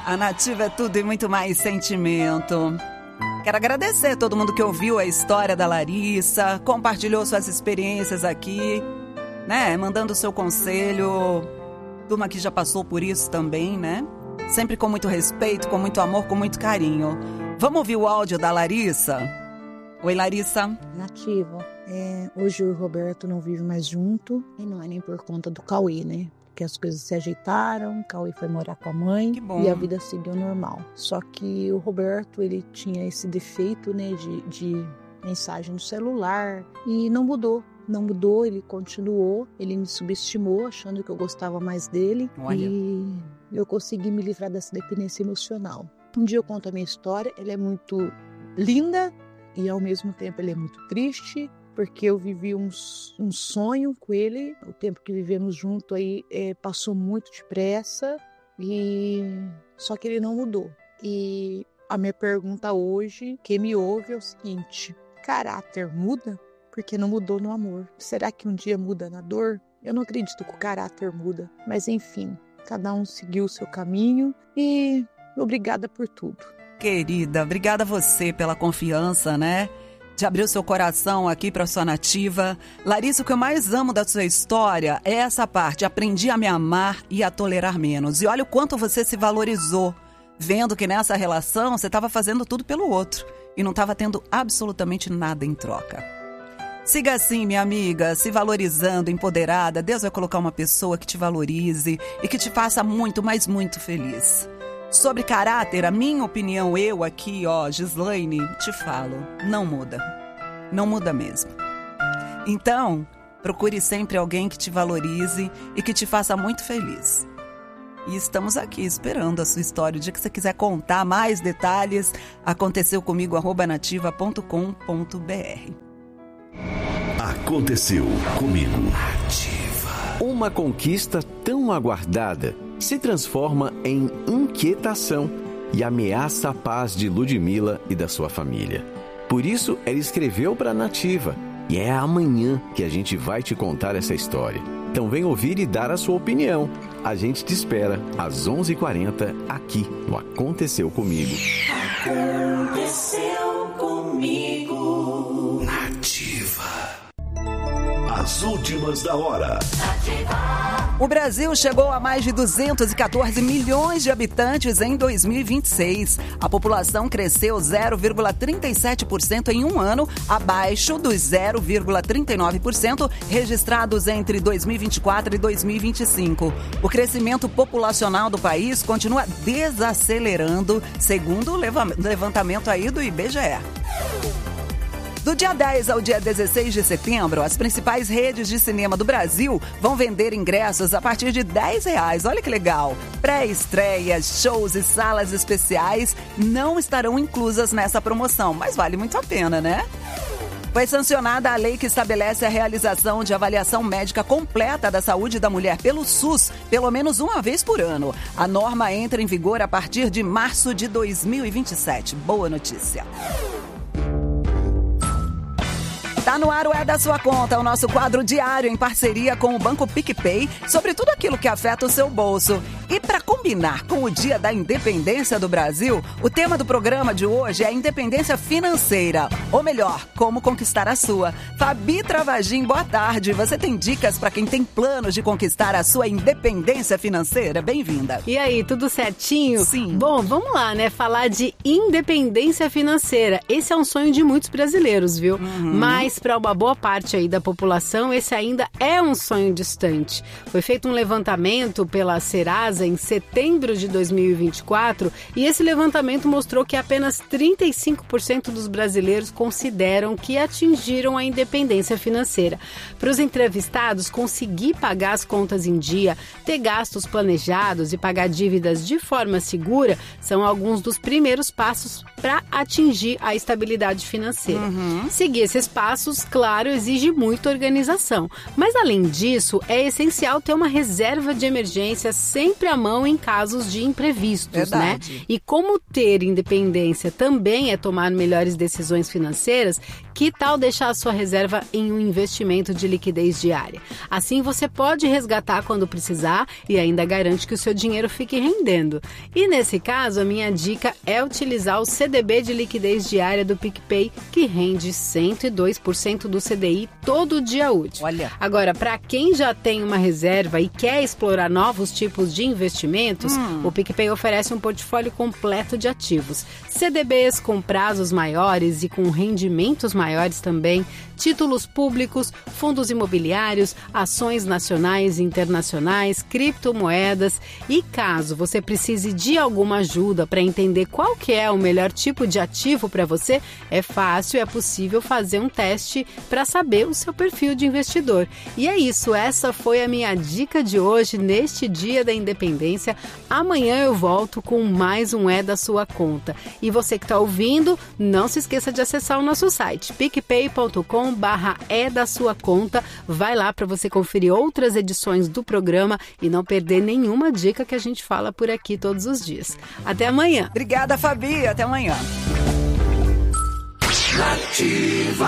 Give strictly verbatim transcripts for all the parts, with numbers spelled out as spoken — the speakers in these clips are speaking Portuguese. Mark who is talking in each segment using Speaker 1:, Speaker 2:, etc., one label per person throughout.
Speaker 1: A Nativa é tudo e muito mais sentimento. Quero agradecer a todo mundo que ouviu a história da Larissa, compartilhou suas experiências aqui, né? Mandando o seu conselho. Turma que já passou por isso também, né? Sempre com muito respeito, com muito amor, com muito carinho. Vamos ouvir o áudio da Larissa? Oi, Larissa.
Speaker 2: Nativa, é, hoje o Roberto não vive mais junto, e não é nem por conta do Cauê, né? Que as coisas se ajeitaram, o Cauê foi morar com a mãe e a vida seguiu normal. Só que o Roberto, ele tinha esse defeito, né, de, de mensagem no celular e não mudou. Não mudou, ele continuou, ele me subestimou, achando que eu gostava mais dele. Olha. E eu consegui me livrar dessa dependência emocional. Um dia eu conto a minha história, ela é muito linda e ao mesmo tempo ela é muito triste, porque eu vivi um, um sonho com ele. O tempo que vivemos junto aí é, passou muito depressa, e só que ele não mudou. E a minha pergunta hoje, quem me ouve, é o seguinte: caráter muda? Porque não mudou no amor. Será que um dia muda na dor? Eu não acredito que o caráter muda. Mas enfim, cada um seguiu o seu caminho e obrigada por tudo.
Speaker 1: Querida, obrigada a você pela confiança, né? De abrir o seu coração aqui para sua Nativa. Larissa, o que eu mais amo da sua história é essa parte. Aprendi a me amar e a tolerar menos. E olha o quanto você se valorizou, vendo que nessa relação você estava fazendo tudo pelo outro e não estava tendo absolutamente nada em troca. Siga assim, minha amiga, se valorizando, empoderada. Deus vai colocar uma pessoa que te valorize e que te faça muito, mas muito feliz. Sobre caráter, a minha opinião, eu aqui, ó, Gislaine, te falo, não muda. Não muda mesmo. Então, procure sempre alguém que te valorize e que te faça muito feliz. E estamos aqui esperando a sua história. O dia que você quiser contar mais detalhes, aconteceu comigo, arroba nativa ponto com ponto br.
Speaker 3: Aconteceu comigo. Nativa.
Speaker 4: Uma conquista tão aguardada se transforma em inquietação e ameaça a paz de Ludmila e da sua família. Por isso, ela escreveu para a Nativa, e é amanhã que a gente vai te contar essa história. Então vem ouvir e dar a sua opinião. A gente te espera às onze e quarenta aqui no Aconteceu Comigo.
Speaker 3: Aconteceu comigo. Nativa. As últimas da hora.
Speaker 1: O Brasil chegou a mais de duzentos e quatorze milhões de habitantes em dois mil e vinte e seis. A população cresceu zero vírgula trinta e sete por cento em um ano, abaixo dos zero vírgula trinta e nove por cento registrados entre dois mil e vinte e quatro e dois mil e vinte e cinco. O crescimento populacional do país continua desacelerando, segundo o levantamento aí do I B G E. Do dia dez ao dia dezesseis de setembro, as principais redes de cinema do Brasil vão vender ingressos a partir de dez reais. Olha que legal! Pré-estreias, shows e salas especiais não estarão inclusas nessa promoção, mas vale muito a pena, né? Foi sancionada a lei que estabelece a realização de avaliação médica completa da saúde da mulher pelo SUS, pelo menos uma vez por ano. A norma entra em vigor a partir de março de dois mil e vinte e sete. Boa notícia! Tá no ar o É da Sua Conta, o nosso quadro diário em parceria com o Banco PicPay sobre tudo aquilo que afeta o seu bolso. E para combinar com o Dia da Independência do Brasil, o tema do programa de hoje é a independência financeira. Ou melhor, como conquistar a sua. Fabi Travagin, boa tarde. Você tem dicas para quem tem planos de conquistar a sua independência financeira? Bem-vinda.
Speaker 5: E aí, tudo certinho?
Speaker 1: Sim.
Speaker 5: Bom, vamos lá, né? Falar de independência financeira. Esse é um sonho de muitos brasileiros, viu? Uhum. Mas para uma boa parte aí da população, esse ainda é um sonho distante. Foi feito um levantamento pela Serasa em setembro de dois mil e vinte e quatro e esse levantamento mostrou que apenas trinta e cinco por cento dos brasileiros consideram que atingiram a independência financeira. Para os entrevistados, conseguir pagar as contas em dia, ter gastos planejados e pagar dívidas de forma segura são alguns dos primeiros passos para atingir a estabilidade financeira. Uhum. Seguir esses passos, claro, exige muita organização. Mas, além disso, é essencial ter uma reserva de emergência sempre à mão em casos de imprevistos,
Speaker 1: Verdade.
Speaker 5: né? E como ter independência também é tomar melhores decisões financeiras, Que tal deixar a sua reserva em um investimento de liquidez diária? Assim você pode resgatar quando precisar e ainda garante que o seu dinheiro fique rendendo. E nesse caso, a minha dica é utilizar o C D B de liquidez diária do PicPay, que rende cento e dois por cento do C D I todo dia útil.
Speaker 1: Olha.
Speaker 5: Agora, para quem já tem uma reserva e quer explorar novos tipos de investimentos, hum. o PicPay oferece um portfólio completo de ativos. C D Bs com prazos maiores e com rendimentos maiores também, títulos públicos, fundos imobiliários, ações nacionais e internacionais, criptomoedas. E caso você precise de alguma ajuda para entender qual que é o melhor tipo de ativo para você, é fácil, é possível fazer um teste para saber o seu perfil de investidor. E é isso, essa foi a minha dica de hoje neste Dia da Independência. Amanhã eu volto com mais um É da Sua Conta. E você que está ouvindo, não se esqueça de acessar o nosso site, picpay ponto com barra é da sua conta. Vai lá para você conferir outras edições do programa e não perder nenhuma dica que a gente fala por aqui todos os dias. Até amanhã.
Speaker 1: Obrigada, Fabi. Até amanhã.
Speaker 3: Nativa.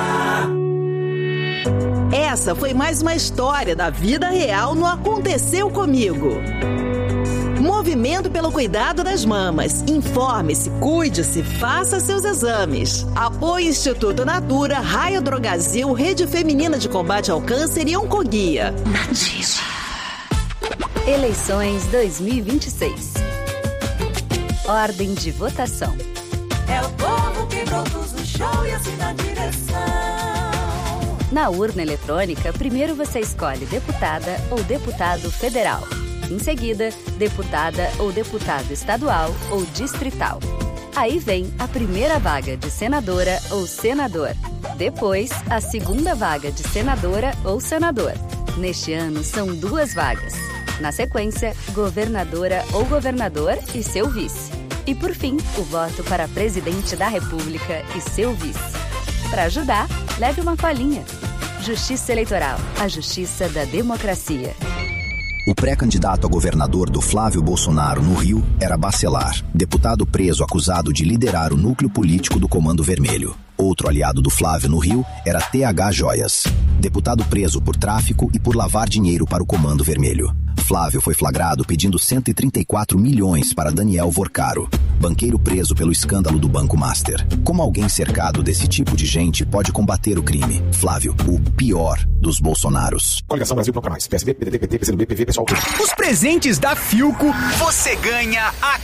Speaker 6: Essa foi mais uma história da vida real no Aconteceu Comigo. Movimento pelo cuidado das mamas. Informe-se, cuide-se, faça seus exames. Apoio Instituto Natura, Raio Drogasil, Rede Feminina de Combate ao Câncer e Oncoguia.
Speaker 7: Nativa. Eleições dois mil e vinte e seis. Ordem de votação.
Speaker 8: É o povo que produz o show e assina a direção.
Speaker 7: Na urna eletrônica, primeiro você escolhe deputada ou deputado federal. Em seguida, deputada ou deputado estadual ou distrital. Aí vem a primeira vaga de senadora ou senador. Depois, a segunda vaga de senadora ou senador. Neste ano, são duas vagas. Na sequência, governadora ou governador e seu vice. E por fim, o voto para presidente da República e seu vice. Para ajudar, leve uma colinha. Justiça Eleitoral, a justiça da democracia.
Speaker 9: O pré-candidato a governador do Flávio Bolsonaro no Rio era Bacelar, deputado preso acusado de liderar o núcleo político do Comando Vermelho. Outro aliado do Flávio no Rio era T H Joias, deputado preso por tráfico e por lavar dinheiro para o Comando Vermelho. Flávio foi flagrado pedindo cento e trinta e quatro milhões para Daniel Vorcaro, banqueiro preso pelo escândalo do Banco Master. Como alguém cercado desse tipo de gente pode combater o crime? Flávio, o pior dos Bolsonaros.
Speaker 10: Coligação Brasil Procura Mais. P S B, P D T, P T, P C do B, P V, Pessoal.
Speaker 11: Os presentes da Philco você ganha aqui.